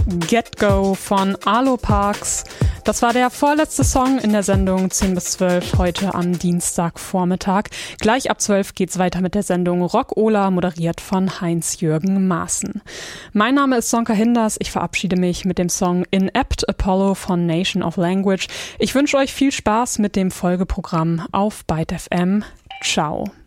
Get Go von Arlo Parks. Das war der vorletzte Song in der Sendung 10 bis 12 heute am Dienstagvormittag. Gleich ab 12 geht's weiter mit der Sendung Rock Ola, moderiert von Heinz-Jürgen Maaßen. Mein Name ist Sonka Hinders. Ich verabschiede mich mit dem Song Inept Apollo von Nation of Language. Ich wünsche euch viel Spaß mit dem Folgeprogramm auf Byte FM. Ciao.